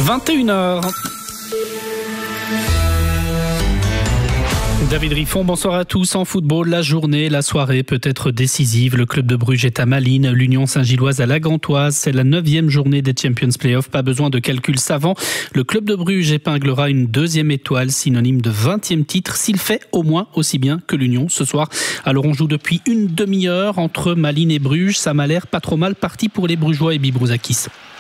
21h. David Riffon, bonsoir à tous. En football, la journée, la soirée peut être décisive. Le club de Bruges est à Malines, l'Union Saint-Gilloise à la Gantoise. C'est la 9e journée des Champions Playoffs. Pas besoin de calcul savant. Le club de Bruges épinglera une 2e étoile, synonyme de 20e titre, s'il fait au moins aussi bien que l'Union ce soir. Alors on joue depuis une demi-heure entre Malines et Bruges. Ça m'a l'air pas trop mal parti pour les Brugeois et Bibrouzakis.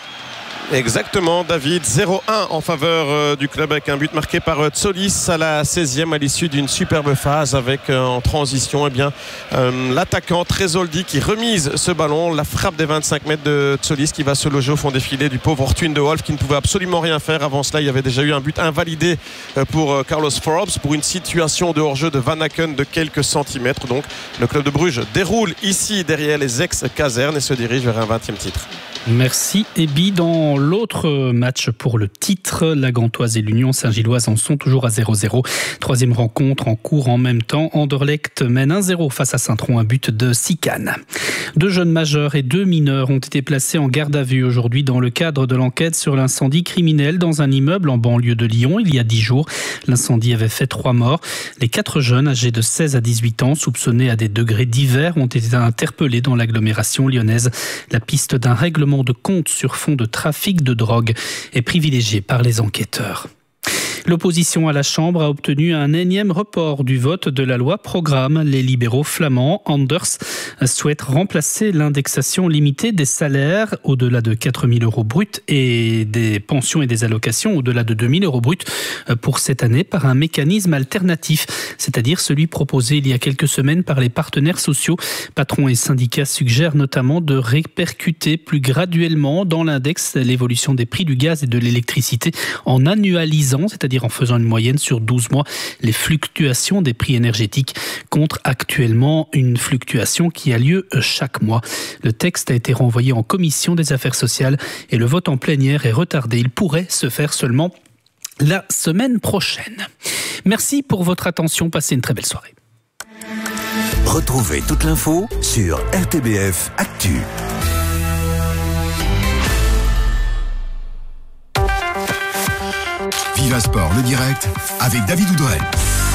Exactement, David. 0-1 en faveur du club avec un but marqué par Tsolis à la 16e à l'issue d'une superbe phase avec en transition l'attaquant Tresoldi qui remise ce ballon. La frappe des 25 mètres de Tsolis qui va se loger au fond des filets du pauvre Ortwin de Wolf qui ne pouvait absolument rien faire. Avant cela, il y avait déjà eu un but invalidé pour Carlos Forbes pour une situation de hors-jeu de Van Aken de quelques centimètres. Donc le club de Bruges déroule ici derrière les ex-casernes et se dirige vers un 20e titre. Merci Ebi. Dans l'autre match pour le titre, la Gantoise et l'Union Saint-Gilloise en sont toujours à 0-0. 3e rencontre en cours en même temps. Anderlecht mène 1-0 face à Saint-Tron, un but de Sican. 2 jeunes majeurs et 2 mineurs ont été placés en garde à vue aujourd'hui dans le cadre de l'enquête sur l'incendie criminel dans un immeuble en banlieue de Lyon il y a 10 jours. L'incendie avait fait 3 morts. Les 4 jeunes âgés de 16 à 18 ans, soupçonnés à des degrés divers, ont été interpellés dans l'agglomération lyonnaise. La piste d'un règlement de compte sur fond de trafic de drogue est privilégiée par les enquêteurs. L'opposition à la Chambre a obtenu un énième report du vote de la loi programme. Les libéraux flamands, Anders, souhaitent remplacer l'indexation limitée des salaires au-delà de 4 000 € bruts et des pensions et des allocations au-delà de 2 000 € bruts pour cette année par un mécanisme alternatif, c'est-à-dire celui proposé il y a quelques semaines par les partenaires sociaux. Patrons et syndicats suggèrent notamment de répercuter plus graduellement dans l'index l'évolution des prix du gaz et de l'électricité en annualisant, c'est-à-dire en faisant une moyenne sur 12 mois, les fluctuations des prix énergétiques contre actuellement une fluctuation qui a lieu chaque mois. Le texte a été renvoyé en commission des affaires sociales et le vote en plénière est retardé. Il pourrait se faire seulement la semaine prochaine. Merci pour votre attention. Passez une très belle soirée. Retrouvez toute l'info sur RTBF Actu. Viva Sport, le direct, avec David Oudrey.